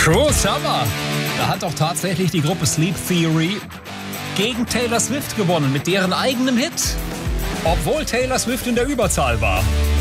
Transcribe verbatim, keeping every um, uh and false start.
Cruel Summer. Da hat doch tatsächlich die Gruppe Sleep Theory gegen Taylor Swift gewonnen mit deren eigenem Hit. Obwohl Taylor Swift in der Überzahl war.